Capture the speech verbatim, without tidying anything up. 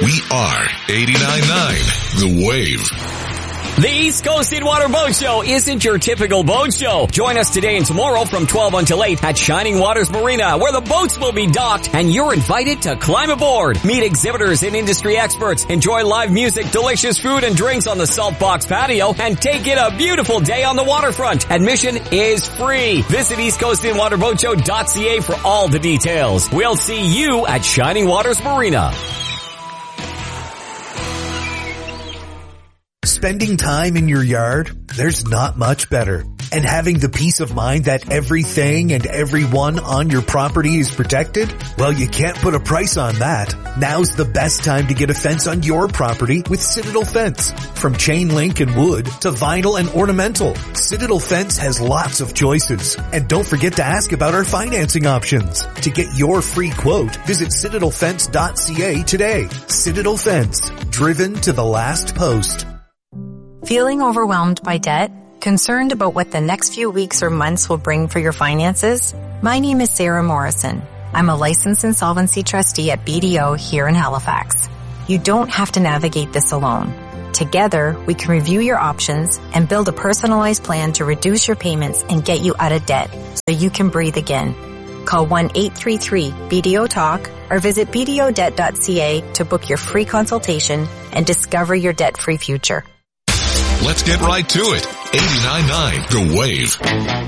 We are eighty-nine point nine The Wave. The East Coast In Water Boat Show isn't your typical boat show. Join us today and tomorrow from twelve until eight at Shining Waters Marina, where the boats will be docked and you're invited to climb aboard. Meet exhibitors and industry experts. Enjoy live music, delicious food and drinks on the Salt Box patio, and take in a beautiful day on the waterfront. Admission is free. Visit east coast in water boat show dot c a for all the details. We'll see you at Shining Waters Marina. Spending time in your yard, there's not much better. And having the peace of mind that everything and everyone on your property is protected? Well, you can't put a price on that. Now's the best time to get a fence on your property with Citadel Fence. From chain link and wood to vinyl and ornamental, Citadel Fence has lots of choices. And don't forget to ask about our financing options. To get your free quote, visit citadel fence dot c a today. Citadel Fence, driven to the last post. Feeling overwhelmed by debt? Concerned about what the next few weeks or months will bring for your finances? My name is Sarah Morrison. I'm a licensed insolvency trustee at B D O here in Halifax. You don't have to navigate this alone. Together, we can review your options and build a personalized plan to reduce your payments and get you out of debt so you can breathe again. Call one eight three three B D O talk or visit b d o debt dot c a to book your free consultation and discover your debt-free future. Let's get right to it. eighty-nine point nine The Wave.